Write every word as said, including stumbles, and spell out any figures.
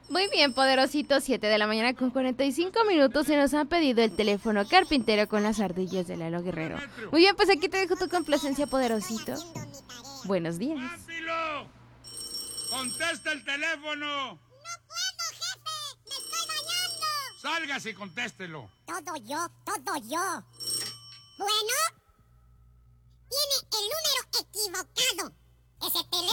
Muy bien, poderosito, siete de la mañana con cuarenta y cinco minutos se nos han pedido el teléfono carpintero con las ardillas de Lalo Guerrero. Muy bien, pues aquí te dejo tu complacencia, poderosito. Buenos días. ¡Rápido! ¡Contesta el teléfono! ¡No puedo, jefe! ¡Me estoy bañando! ¡Sálgase y contéstelo! Todo yo, todo yo. Bueno, tiene el número equivocado. Ese teléfono